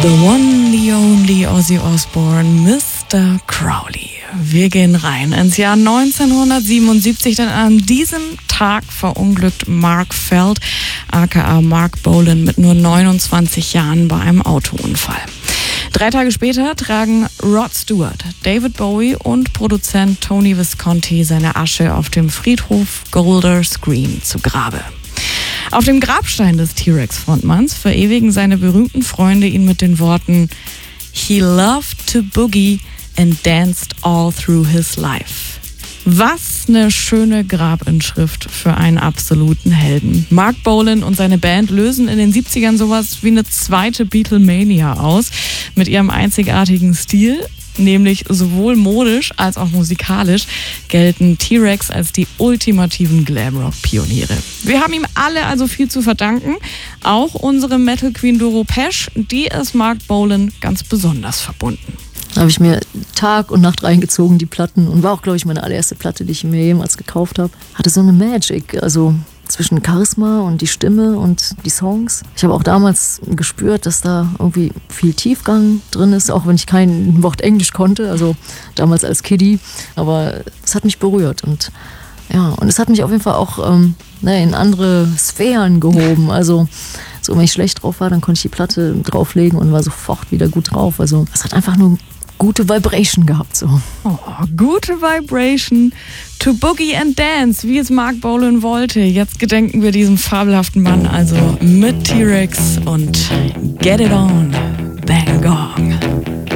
The one, the only Ozzy Osbourne, Mr. Crowley. Wir gehen rein ins Jahr 1977, denn an diesem Tag verunglückt Mark Felt, aka Mark Bolan, mit nur 29 Jahren bei einem Autounfall. 3 Tage später tragen Rod Stewart, David Bowie und Produzent Tony Visconti seine Asche auf dem Friedhof Golders Green zu Grabe. Auf dem Grabstein des T-Rex-Frontmanns verewigen seine berühmten Freunde ihn mit den Worten "He loved to boogie and danced all through his life." Was eine schöne Grabinschrift für einen absoluten Helden. Mark Bolan und seine Band lösen in den 70ern sowas wie eine zweite Beatlemania aus mit ihrem einzigartigen Stil. Nämlich sowohl modisch als auch musikalisch gelten T-Rex als die ultimativen Glamrock-Pioniere. Wir haben ihm alle also viel zu verdanken, auch unsere Metal-Queen Doro Pesch, die ist Mark Bolan ganz besonders verbunden. Da habe ich mir Tag und Nacht reingezogen, die Platten, und war auch, glaube ich, meine allererste Platte, die ich mir jemals gekauft habe. Hatte so eine Magic, also zwischen Charisma und die Stimme und die Songs. Ich habe auch damals gespürt, dass da irgendwie viel Tiefgang drin ist, auch wenn ich kein Wort Englisch konnte, also damals als Kiddie. Aber es hat mich berührt und es hat mich auf jeden Fall auch in andere Sphären gehoben. Also so, wenn ich schlecht drauf war, dann konnte ich die Platte drauflegen und war sofort wieder gut drauf. Also es hat einfach nur gute Vibration gehabt. So. Oh, gute Vibration to Boogie and Dance, wie es Mark Bolan wollte. Jetzt gedenken wir diesem fabelhaften Mann also mit T-Rex und Get It On, Bang.